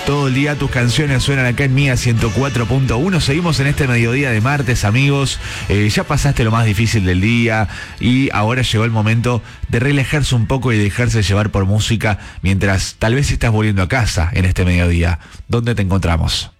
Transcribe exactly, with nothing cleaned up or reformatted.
Todo el día tus canciones suenan acá en Mía ciento cuatro punto uno. Seguimos en este mediodía de martes, amigos. Eh, ya pasaste lo más difícil del día y ahora llegó el momento de relajarse un poco y dejarse llevar por música mientras tal vez estás volviendo a casa en este mediodía. ¿Dónde te encontramos?